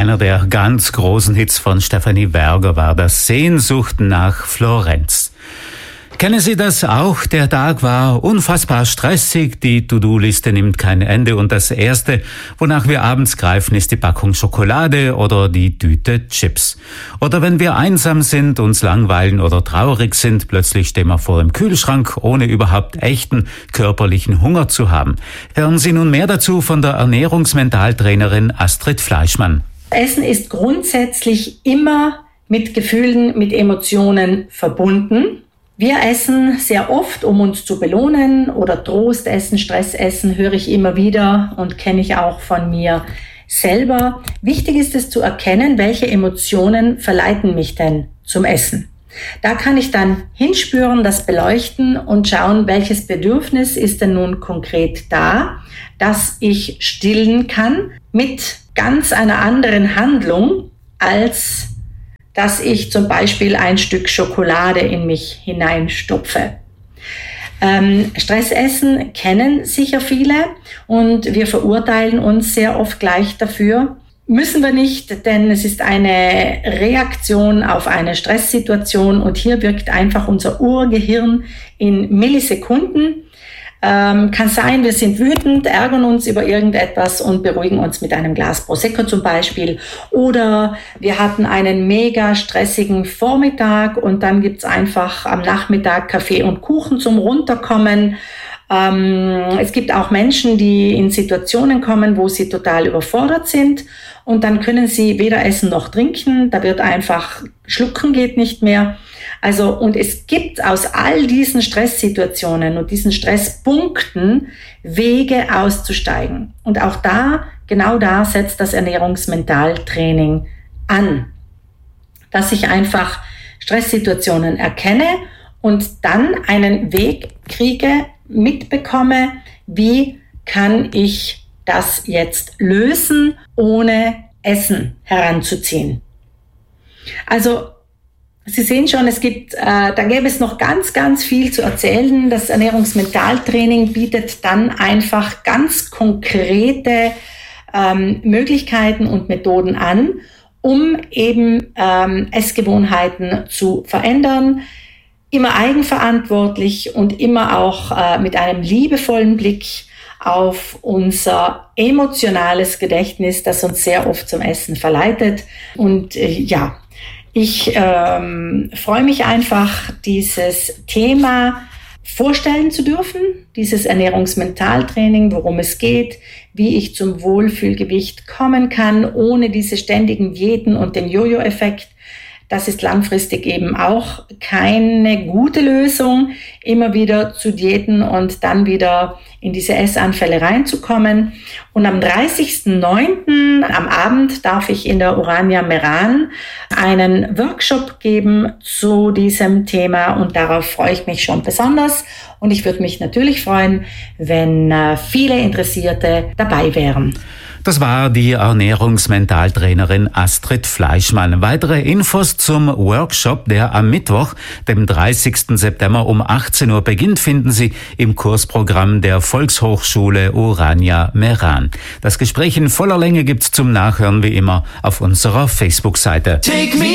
Einer der ganz großen Hits von Stefanie Berger war das Sehnsucht nach Florenz. Kennen Sie das auch? Der Tag war unfassbar stressig, die To-Do-Liste nimmt kein Ende und das Erste, wonach wir abends greifen, ist die Packung Schokolade oder die Tüte Chips. Oder wenn wir einsam sind, uns langweilen oder traurig sind, plötzlich stehen wir vor dem Kühlschrank, ohne überhaupt echten körperlichen Hunger zu haben. Hören Sie nun mehr dazu von der Ernährungsmentaltrainerin Astrid Fleischmann. Essen ist grundsätzlich immer mit Gefühlen, mit Emotionen verbunden. Wir essen sehr oft, um uns zu belohnen, oder Trostessen, Stressessen höre ich immer wieder und kenne ich auch von mir selber. Wichtig ist es zu erkennen, welche Emotionen verleiten mich denn zum Essen. Da kann ich dann hinspüren, das beleuchten und schauen, welches Bedürfnis ist denn nun konkret da, dass ich stillen kann mit ganz einer anderen Handlung, als dass ich zum Beispiel ein Stück Schokolade in mich hineinstopfe. Stressessen kennen sicher viele und wir verurteilen uns sehr oft gleich dafür. Müssen wir nicht, denn es ist eine Reaktion auf eine Stresssituation und hier wirkt einfach unser Urgehirn in Millisekunden. Kann sein, wir sind wütend, ärgern uns über irgendetwas und beruhigen uns mit einem Glas Prosecco zum Beispiel. Oder wir hatten einen mega stressigen Vormittag und dann gibt's einfach am Nachmittag Kaffee und Kuchen zum Runterkommen. Es gibt auch Menschen, die in Situationen kommen, wo sie total überfordert sind und dann können sie weder essen noch trinken. Da wird einfach, schlucken geht nicht mehr. Also, und es gibt aus all diesen Stresssituationen und diesen Stresspunkten Wege auszusteigen. Und auch da, genau da setzt das Ernährungsmentaltraining an. Dass ich einfach Stresssituationen erkenne und dann einen Weg kriege, mitbekomme, wie kann ich das jetzt lösen, ohne Essen heranzuziehen. Also, Sie sehen schon, da gäbe es noch ganz, ganz viel zu erzählen. Das Ernährungsmentaltraining bietet dann einfach ganz konkrete Möglichkeiten und Methoden an, um eben Essgewohnheiten zu verändern. Immer eigenverantwortlich und immer auch mit einem liebevollen Blick auf unser emotionales Gedächtnis, das uns sehr oft zum Essen verleitet. Und ich freue mich einfach, dieses Thema vorstellen zu dürfen, dieses Ernährungsmentaltraining, worum es geht, wie ich zum Wohlfühlgewicht kommen kann, ohne diese ständigen Diäten und den Jojo-Effekt. Das ist langfristig eben auch keine gute Lösung, immer wieder zu diäten und dann wieder in diese Essanfälle reinzukommen. Und am 30.09. am Abend darf ich in der Urania Meran einen Workshop geben zu diesem Thema und darauf freue ich mich schon besonders. Und ich würde mich natürlich freuen, wenn viele Interessierte dabei wären. Das war die Ernährungsmentaltrainerin Astrid Fleischmann. Weitere Infos zum Workshop, der am Mittwoch, dem 30. September um 18 Uhr beginnt, finden Sie im Kursprogramm der Volkshochschule Urania Meran. Das Gespräch in voller Länge gibt's zum Nachhören wie immer auf unserer Facebook-Seite.